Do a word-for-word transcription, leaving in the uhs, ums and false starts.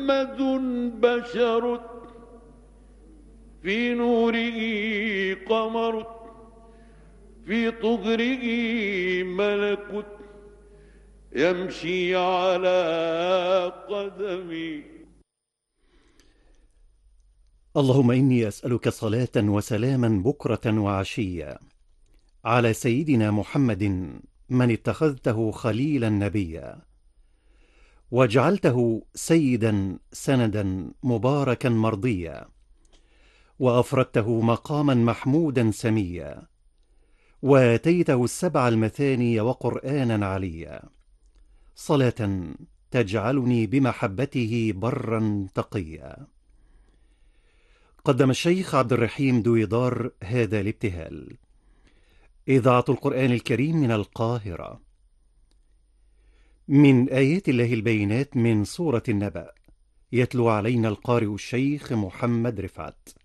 محمد بشر في نوره قمر في طهره ملك يمشي على قدمي. اللهم إني أسألك صلاة وسلاما بكرة وعشيا على سيدنا محمد من اتخذته خليلا نبيا، وجعلته سيدا سندا مباركا مرضيا، وأفردته مقاما محمودا سميا، وآتيته السبع المثاني وقرآنا عليا، صلاة تجعلني بمحبته برا تقيا. قدم الشيخ عبد الرحيم دويدار هذا الابتهال. إذاعة القرآن الكريم من القاهرة. من آيات الله البينات من سورة النبأ، يتلو علينا القارئ الشيخ محمد رفعت.